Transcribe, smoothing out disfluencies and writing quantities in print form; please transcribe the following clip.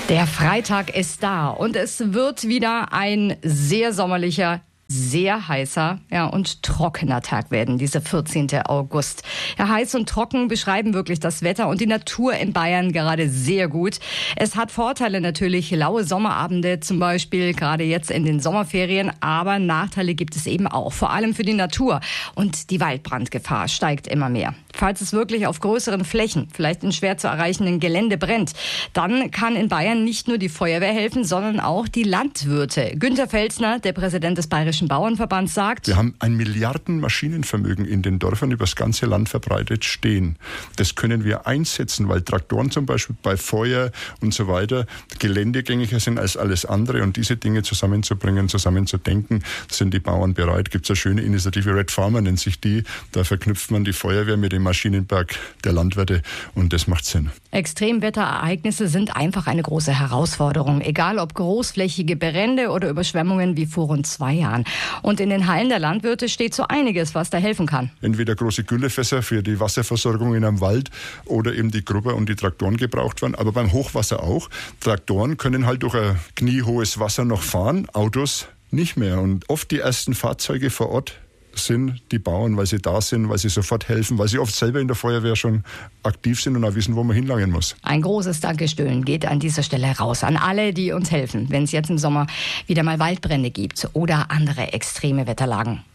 Der Freitag ist da und es wird wieder ein sehr sommerlicher, sehr heißer und trockener Tag werden, dieser 14. August. Ja, heiß und trocken beschreiben wirklich das Wetter und die Natur in Bayern gerade sehr gut. Es hat Vorteile natürlich, laue Sommerabende zum Beispiel, gerade jetzt in den Sommerferien, aber Nachteile gibt es eben auch, vor allem für die Natur. Und die Waldbrandgefahr steigt immer mehr. Falls es wirklich auf größeren Flächen, vielleicht in schwer zu erreichenden Gelände brennt, dann kann in Bayern nicht nur die Feuerwehr helfen, sondern auch die Landwirte. Günter Felsner, der Präsident des Bayerischen Bauernverbands, sagt: Wir haben ein Milliarden-Maschinenvermögen in den Dörfern über das ganze Land verbreitet stehen. Das können wir einsetzen, weil Traktoren zum Beispiel bei Feuer und so weiter geländegängiger sind als alles andere. Und diese Dinge zusammenzubringen, zusammenzudenken, sind die Bauern bereit. Gibt es eine schöne Initiative, Red Farmer nennt sich die. Da verknüpft man die Feuerwehr mit dem Maschinenberg der Landwirte und das macht Sinn. Extremwetterereignisse sind einfach eine große Herausforderung, egal ob großflächige Brände oder Überschwemmungen wie vor rund 2 Jahren. Und in den Hallen der Landwirte steht so einiges, was da helfen kann. Entweder große Güllefässer für die Wasserversorgung in einem Wald oder eben die Grubber und die Traktoren gebraucht werden, aber beim Hochwasser auch. Traktoren können halt durch ein kniehohes Wasser noch fahren, Autos nicht mehr. Und oft die ersten Fahrzeuge vor Ort sind die Bauern, weil sie da sind, weil sie sofort helfen, weil sie oft selber in der Feuerwehr schon aktiv sind und auch wissen, wo man hinlangen muss. Ein großes Dankeschön geht an dieser Stelle raus an alle, die uns helfen, wenn es jetzt im Sommer wieder mal Waldbrände gibt oder andere extreme Wetterlagen.